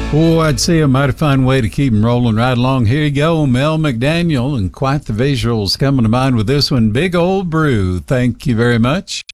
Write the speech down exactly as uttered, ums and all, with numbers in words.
Oh, I'd say a mighty fine way to keep them rolling right along. Here you go, Mel McDaniel, and quite the visuals coming to mind with this one. Big Old Brew. Thank you very much.